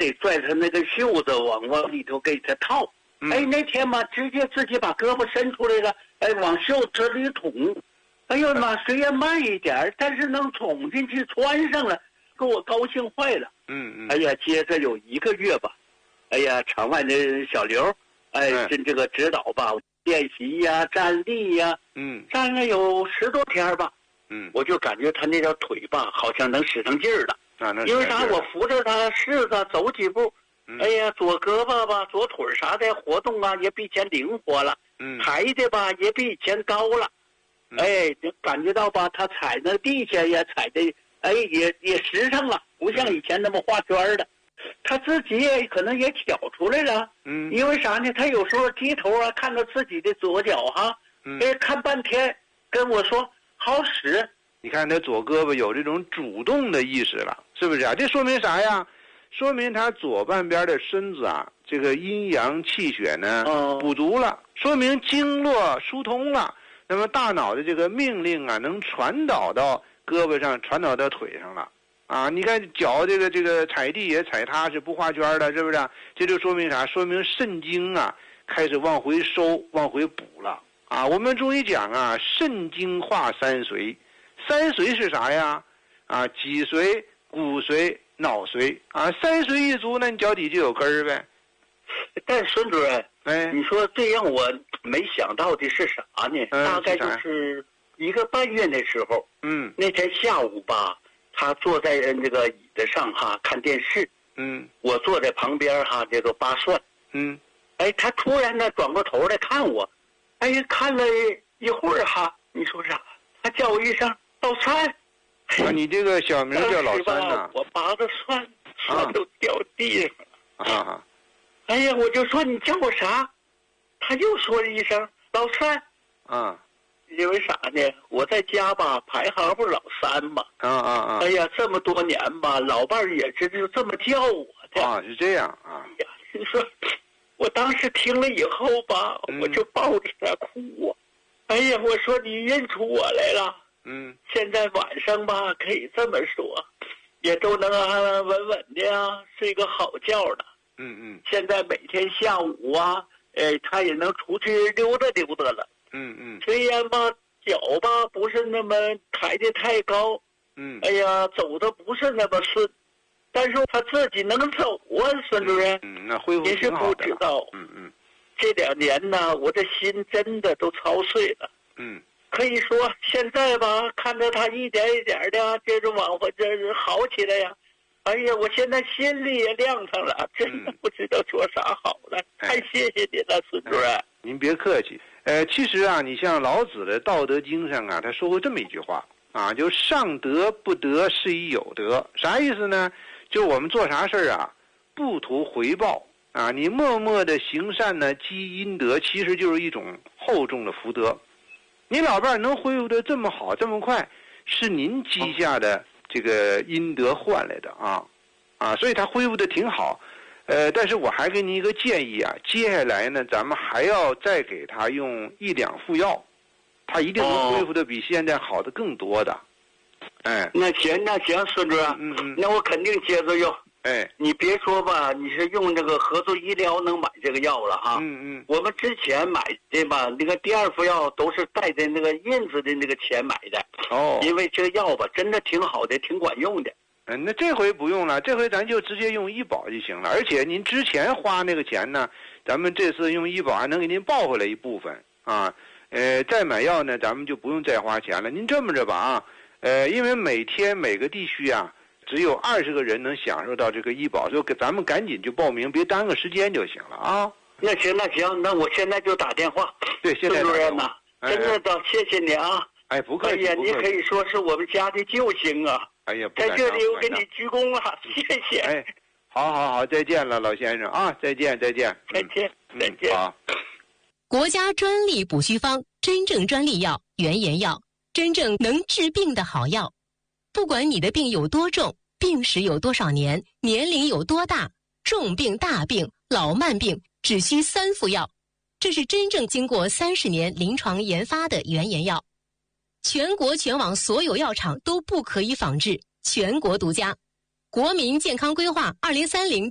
得拽他那个袖子往里头给他套。那天嘛，直接自己把胳膊伸出来了，往袖子里捅。哎呦妈，虽然慢一点，但是能捅进去穿上了，给我高兴坏了。哎呀，接着有1个月吧，哎呀，场外的小刘，跟这个指导吧，练习呀、站立呀，站了有10多天吧。我就感觉他那条腿吧，好像能使上劲儿了。因为啥？我扶着他试着走几步，哎呀，左胳膊吧、左腿啥的活动啊，也比以前灵活了。抬的吧，也比以前高了。就感觉到吧，他踩那地下也踩的，也实诚了，不像以前那么画圈的。他自己也可能也挑出来了。因为啥呢？他有时候低头啊，看到自己的左脚哈，看半天，跟我说好使。 你看他左胳膊有这种主动的意识了，是不是啊？这说明啥呀？说明他左半边的身子啊，这个阴阳气血呢补足了，说明经络疏通了。那么大脑的这个命令啊，能传导到胳膊上，传导到腿上了。你看脚这个踩地也踩踏实，不画圈的，是不是？这就说明啥？说明肾经啊开始往回收，往回补了。我们中医讲啊，肾经化3髓。3髓是啥呀？脊髓、骨髓、脑髓。3髓一足，那你脚底就有根儿呗。 但孙主任，你说最让我没想到的是啥呢？大概就是1个半月的时候，那天下午吧，他坐在那个椅子上哈看电视，我坐在旁边哈这个扒蒜，他突然呢转过头来看我，看了一会儿哈，你说啥？他叫我一声老三。 你这个小名叫老三呐？ 我拔的蒜都掉地上了。我就说你叫我啥？他又说了一声老三。因为啥呢？我在家吧排行不是老三嘛。这么多年吧，老伴儿也是就这么叫我的。 是这样啊。 你说，我当时听了以后吧，我就抱着他哭啊。我说你认出我来了。现在晚上吧可以这么说，也都能安安稳稳的睡个好觉了。现在每天下午啊，他也能出去溜达溜达了。虽然吧脚吧不是那么抬得太高，走的不是那么顺，但是他自己能走啊，孙主任。 那恢复挺好的。 您是不知道。这2年呢，我的心真的都操碎了。可以说现在吧，看着他一点一点的这种往回这好起来呀。我现在心里也亮堂了，真的不知道说啥好了。太谢谢你了，孙主任。 您别客气。其实啊，你像老子的《道德经》上啊，他说过这么一句话就上德不德，是以有德。啥意思呢？就我们做啥事啊，不图回报你默默的行善呢，积阴德，其实就是一种厚重的福德。你老伴能恢复的这么好这么快，是您积下的这个阴德换来的所以他恢复的挺好。但是我还给您一个建议接下来呢，咱们还要再给他用1、2副药，他一定能恢复的比现在好的更多的。 那行，孙主任，那我肯定接着用。你别说吧，你是用这个合作医疗能买这个药了哈。我们之前买的吧，那个第2副药都是带着那个印子的那个钱买的。因为这个药吧，真的挺好的，挺管用的。 那这回不用了，这回咱就直接用医保就行了。而且您之前花那个钱呢，咱们这次用医保还能给您报回来一部分再买药呢，咱们就不用再花钱了。您这么着吧因为每天每个地区只有20个人能享受到这个医保，就给咱们赶紧就报名，别耽搁时间就行了那行，那我现在就打电话。 对，现在孙主任呐，真的谢谢你啊。 不客气。 你可以说是我们家的救星啊。在这里我给你鞠躬了，谢谢。 好，再见了，老先生再见。 再见。 好。 国家专利补虚方，真正专利药原研药，真正能治病的好药。不管你的病有多重，病史有多少年，年龄有多大，重病、大病、老慢病，只需3副药。这是真正经过30年临床研发的原研药。全国全网所有药厂都不可以仿制，全国独家。国民健康规划2030